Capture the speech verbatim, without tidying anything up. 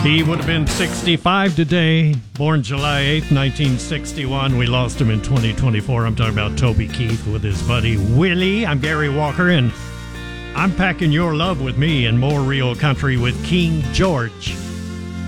He would have been sixty-five today, born July eighth, nineteen sixty-one. We lost him in twenty twenty-four. I'm talking about Toby Keith with his buddy Willie. I'm Gary Walker, and I'm packing your love with me and more real country with King George.